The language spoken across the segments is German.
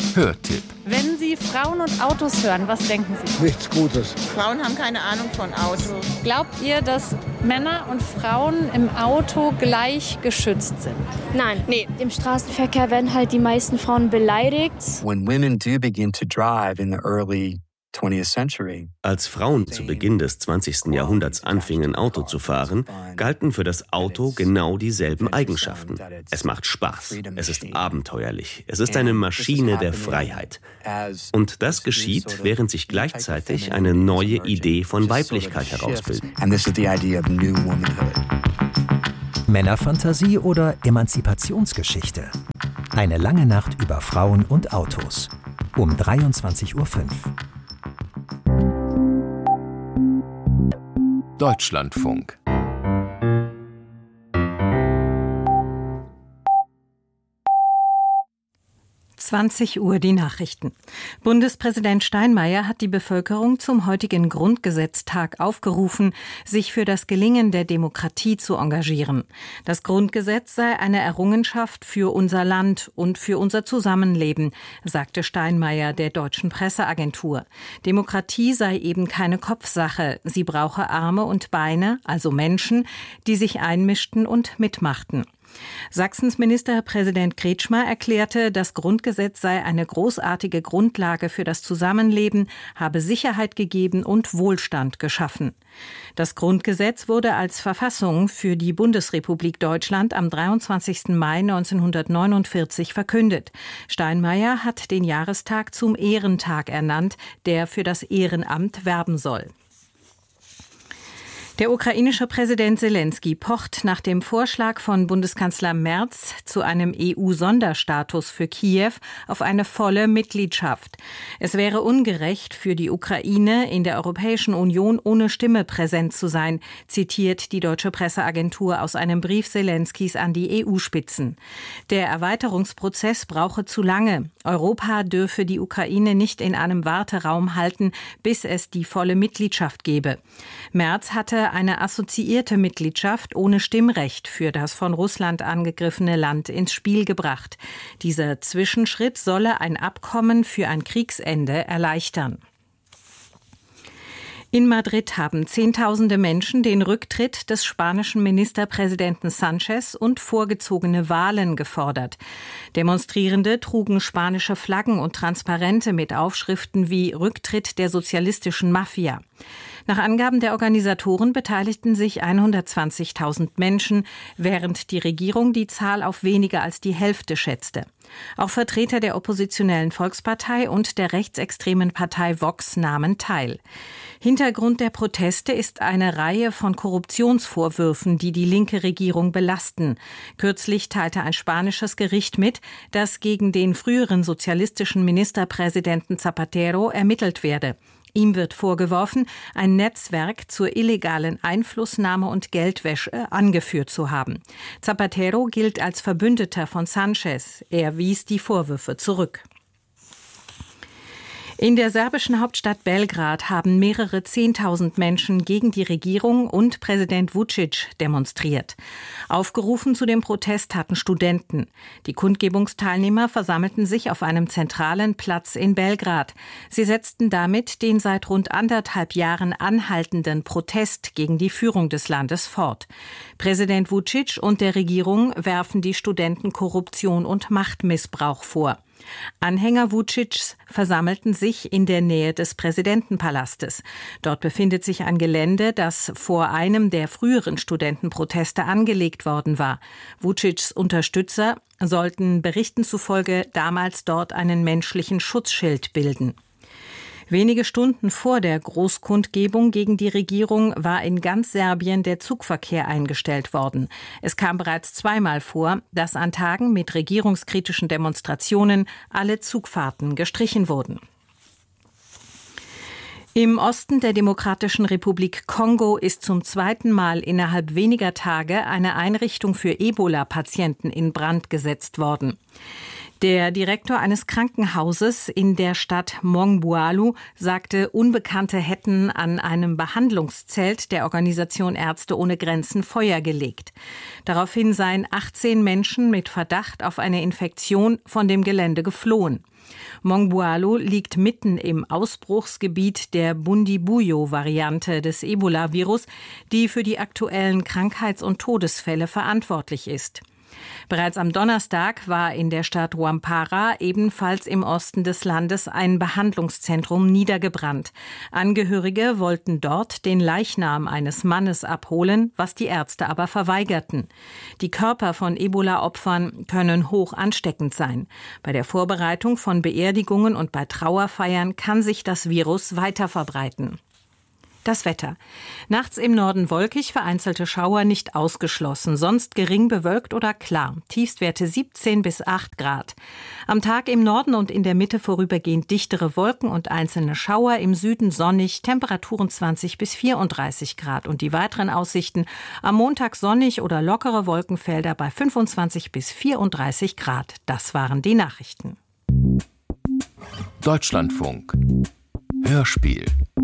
Hörtipp. Wenn Sie Frauen und Autos hören, was denken Sie? Nichts Gutes. Frauen haben keine Ahnung von Autos. Glaubt ihr, dass Männer und Frauen im Auto gleich geschützt sind? Nein. Nee. Im Straßenverkehr werden halt die meisten Frauen beleidigt. When women do begin to drive in the early 20th century. Als Frauen zu Beginn des 20. Jahrhunderts anfingen, Auto zu fahren, galten für das Auto genau dieselben Eigenschaften. Es macht Spaß, es ist abenteuerlich, es ist eine Maschine der Freiheit. Und das geschieht, während sich gleichzeitig eine neue Idee von Weiblichkeit herausbildet. Männerfantasie oder Emanzipationsgeschichte? Eine lange Nacht über Frauen und Autos. Um 23:05 Uhr. Deutschlandfunk. 20 Uhr die Nachrichten. Bundespräsident Steinmeier hat die Bevölkerung zum heutigen Grundgesetztag aufgerufen, sich für das Gelingen der Demokratie zu engagieren. Das Grundgesetz sei eine Errungenschaft für unser Land und für unser Zusammenleben, sagte Steinmeier der Deutschen Presseagentur. Demokratie sei eben keine Kopfsache. Sie brauche Arme und Beine, also Menschen, die sich einmischten und mitmachten. Sachsens Ministerpräsident Kretschmer erklärte, das Grundgesetz sei eine großartige Grundlage für das Zusammenleben, habe Sicherheit gegeben und Wohlstand geschaffen. Das Grundgesetz wurde als Verfassung für die Bundesrepublik Deutschland am 23. Mai 1949 verkündet. Steinmeier hat den Jahrestag zum Ehrentag ernannt, der für das Ehrenamt werben soll. Der ukrainische Präsident Selenskyj pocht nach dem Vorschlag von Bundeskanzler Merz zu einem EU-Sonderstatus für Kiew auf eine volle Mitgliedschaft. Es wäre ungerecht für die Ukraine, in der Europäischen Union ohne Stimme präsent zu sein, zitiert die deutsche Presseagentur aus einem Brief Selenskys an die EU-Spitzen. Der Erweiterungsprozess brauche zu lange. Europa dürfe die Ukraine nicht in einem Warteraum halten, bis es die volle Mitgliedschaft gebe. Merz hatte eine assoziierte Mitgliedschaft ohne Stimmrecht für das von Russland angegriffene Land ins Spiel gebracht. Dieser Zwischenschritt solle ein Abkommen für ein Kriegsende erleichtern. In Madrid haben Zehntausende Menschen den Rücktritt des spanischen Ministerpräsidenten Sánchez und vorgezogene Wahlen gefordert. Demonstrierende trugen spanische Flaggen und Transparente mit Aufschriften wie Rücktritt der sozialistischen Mafia. Nach Angaben der Organisatoren beteiligten sich 120.000 Menschen, während die Regierung die Zahl auf weniger als die Hälfte schätzte. Auch Vertreter der oppositionellen Volkspartei und der rechtsextremen Partei Vox nahmen teil. Hintergrund der Proteste ist eine Reihe von Korruptionsvorwürfen, die die linke Regierung belasten. Kürzlich teilte ein spanisches Gericht mit, dass gegen den früheren sozialistischen Ministerpräsidenten Zapatero ermittelt werde. Ihm wird vorgeworfen, ein Netzwerk zur illegalen Einflussnahme und Geldwäsche angeführt zu haben. Zapatero gilt als Verbündeter von Sánchez. Er wies die Vorwürfe zurück. In der serbischen Hauptstadt Belgrad haben mehrere 10.000 Menschen gegen die Regierung und Präsident Vučić demonstriert. Aufgerufen zu dem Protest hatten Studenten. Die Kundgebungsteilnehmer versammelten sich auf einem zentralen Platz in Belgrad. Sie setzten damit den seit rund 1,5 Jahren anhaltenden Protest gegen die Führung des Landes fort. Präsident Vučić und der Regierung werfen die Studenten Korruption und Machtmissbrauch vor. Anhänger Vučićs versammelten sich in der Nähe des Präsidentenpalastes. Dort befindet sich ein Gelände, das vor einem der früheren Studentenproteste angelegt worden war. Vučićs Unterstützer sollten Berichten zufolge damals dort einen menschlichen Schutzschild bilden. Wenige Stunden vor der Großkundgebung gegen die Regierung war in ganz Serbien der Zugverkehr eingestellt worden. Es kam bereits zweimal vor, dass an Tagen mit regierungskritischen Demonstrationen alle Zugfahrten gestrichen wurden. Im Osten der Demokratischen Republik Kongo ist zum zweiten Mal innerhalb weniger Tage eine Einrichtung für Ebola-Patienten in Brand gesetzt worden. Der Direktor eines Krankenhauses in der Stadt Mongbualu sagte, Unbekannte hätten an einem Behandlungszelt der Organisation Ärzte ohne Grenzen Feuer gelegt. Daraufhin seien 18 Menschen mit Verdacht auf eine Infektion von dem Gelände geflohen. Mongbualu liegt mitten im Ausbruchsgebiet der Bundibugyo-Variante des Ebola-Virus, die für die aktuellen Krankheits- und Todesfälle verantwortlich ist. Bereits am Donnerstag war in der Stadt Rwampara, ebenfalls im Osten des Landes, ein Behandlungszentrum niedergebrannt. Angehörige wollten dort den Leichnam eines Mannes abholen, was die Ärzte aber verweigerten. Die Körper von Ebola-Opfern können hoch ansteckend sein. Bei der Vorbereitung von Beerdigungen und bei Trauerfeiern kann sich das Virus weiter verbreiten. Das Wetter. Nachts im Norden wolkig, vereinzelte Schauer nicht ausgeschlossen, sonst gering bewölkt oder klar. Tiefstwerte 17 bis 8 Grad. Am Tag im Norden und in der Mitte vorübergehend dichtere Wolken und einzelne Schauer, im Süden sonnig, Temperaturen 20 bis 34 Grad. Und die weiteren Aussichten: am Montag sonnig oder lockere Wolkenfelder bei 25 bis 34 Grad. Das waren die Nachrichten. Deutschlandfunk. Hörspiel.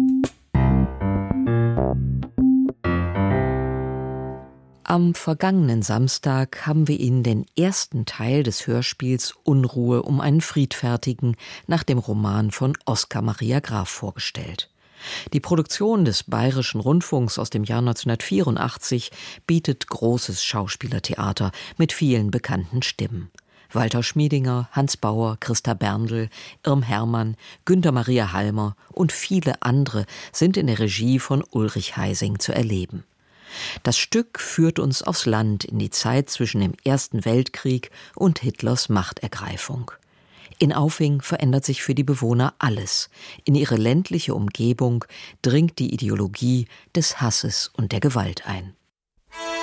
Am vergangenen Samstag haben wir Ihnen den ersten Teil des Hörspiels Unruhe um einen Friedfertigen nach dem Roman von Oskar Maria Graf vorgestellt. Die Produktion des Bayerischen Rundfunks aus dem Jahr 1984 bietet großes Schauspielertheater mit vielen bekannten Stimmen. Walter Schmiedinger, Hans Bauer, Christa Berndl, Irm Hermann, Günther Maria Halmer und viele andere sind in der Regie von Ulrich Heising zu erleben. Das Stück führt uns aufs Land in die Zeit zwischen dem Ersten Weltkrieg und Hitlers Machtergreifung. In Aufing verändert sich für die Bewohner alles. In ihre ländliche Umgebung dringt die Ideologie des Hasses und der Gewalt ein.